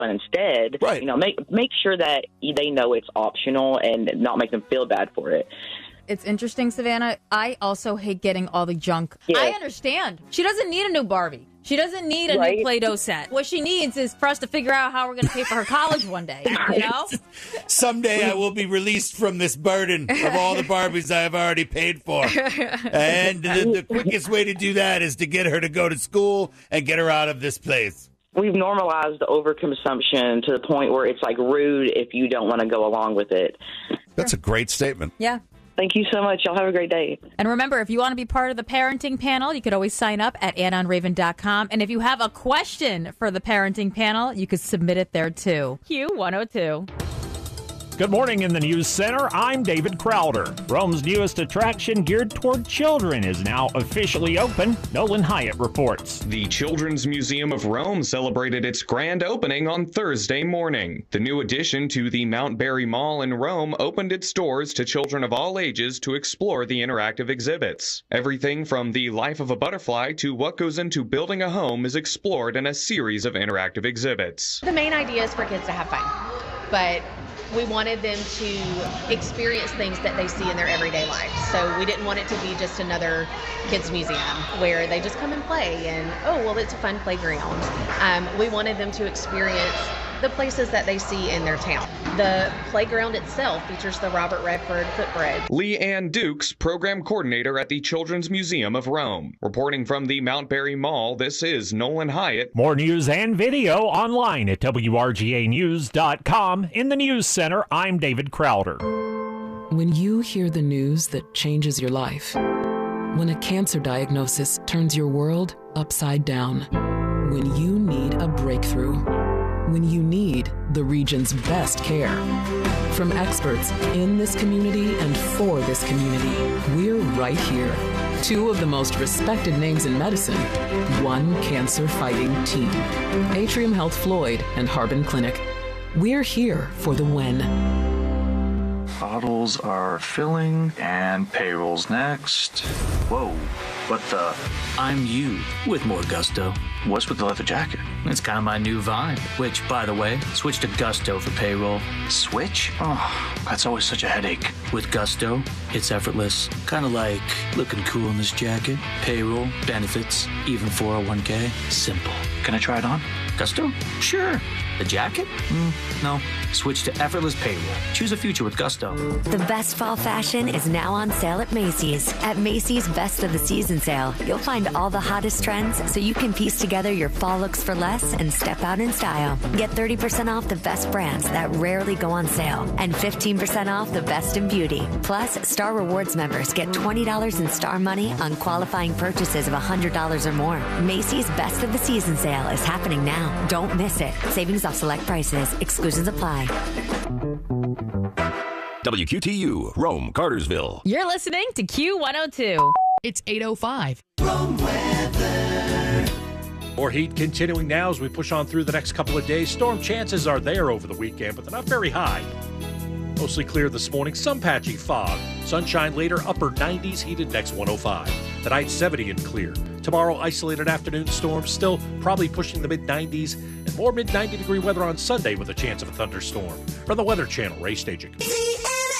fun instead. Right. You know, make sure that they know it's optional and not make them feel bad for it. It's interesting, Savannah. I also hate getting all the junk. Yeah. I understand. She doesn't need a new Barbie. She doesn't need a new Play-Doh set. What she needs is for us to figure out how we're going to pay for her college one day. You know? Someday I will be released from this burden of all the Barbies I have already paid for. And the quickest way to do that is to get her to go to school and get her out of this place. We've normalized the overconsumption to the point where it's like rude if you don't want to go along with it. That's a great statement. Yeah. Thank you so much. Y'all have a great day. And remember, if you want to be part of the parenting panel, you could always sign up at AnnOnRaven.com. And if you have a question for the parenting panel, you could submit it there too. Q102. Good morning in the News Center. I'm David Crowder. Rome's newest attraction geared toward children is now officially open. Nolan Hyatt reports. The Children's Museum of Rome celebrated its grand opening on Thursday morning. The new addition to the Mount Berry Mall in Rome opened its doors to children of all ages to explore the interactive exhibits. Everything from the life of a butterfly to what goes into building a home is explored in a series of interactive exhibits. The main idea is for kids to have fun, but we wanted them to experience things that they see in their everyday life. So we didn't want it to be just another kids museum where they just come and play and, oh, well, it's a fun playground. We wanted them to experience the places that they see in their town. The playground itself features the Robert Redford footbridge. Lee Ann Dukes, program coordinator at the Children's Museum of Rome. Reporting from the Mount Berry Mall, this is Nolan Hyatt. More news and video online at WRGAnews.com. In the News Center, I'm David Crowder. When you hear the news that changes your life, when a cancer diagnosis turns your world upside down, when you need a breakthrough, when you need the region's best care. From experts in this community and for this community, we're right here. Two of the most respected names in medicine, one cancer-fighting team. Atrium Health Floyd and Harbin Clinic. We're here for the when. Bottles are filling and payroll's next. Whoa, what the? I'm you with more gusto. What's with the leather jacket? It's kind of my new vibe, which, by the way, switch to Gusto for payroll. Switch? Oh, that's always such a headache. With Gusto, it's effortless. Kind of like looking cool in this jacket. Payroll, benefits, even 401k. Simple. Can I try it on? Gusto? Sure. The jacket? No. Switch to effortless payroll. Choose a future with Gusto. The best fall fashion is now on sale at Macy's. At Macy's Best of the Season sale, you'll find all the hottest trends so you can piece together your fall looks for less and step out in style. Get 30% off the best brands that rarely go on sale and 15% off the best in beauty. Plus, Star Rewards members get $20 in Star Money on qualifying purchases of $100 or more. Macy's Best of the Season sale is happening now. Don't miss it. Savings off select prices. Exclusions apply. WQTU, Rome, Cartersville. You're listening to Q102. It's 8:05. Rome weather. More heat continuing now as we push on through the next couple of days. Storm chances are there over the weekend, but they're not very high. Mostly clear this morning, some patchy fog. Sunshine later, upper 90s, heated next 105. Tonight, 70 and clear. Tomorrow, isolated afternoon storms, still probably pushing the mid-90s, and more mid-90 degree weather on Sunday with a chance of a thunderstorm. From the Weather Channel, Ray Stajic.